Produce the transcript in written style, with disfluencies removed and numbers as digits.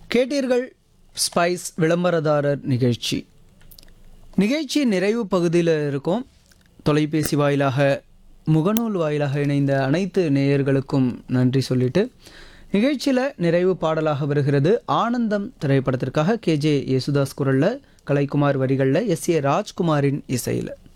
கேட்டீர்கள் ஸ்பைஸ் விளம்பரதாரர் நிகழ்ச்சி. நிகழ்ச்சி நிறைவு பகுதியில் இருக்கும். தொலைபேசி வாயிலாக முகநூல் வாயிலாக இணைந்த அனைத்து நேயர்களுக்கும் நன்றி சொல்லிட்டு நிகழ்ச்சியில் நிறைவு பாடலாக வருகிறது ஆனந்தம் திரைப்படத்திற்காக கேஜே யேசுதாஸ் குரலில், கலைக்குமார் வரிகளில், எஸ் ஏ ராஜ்குமாரின் இசையில்.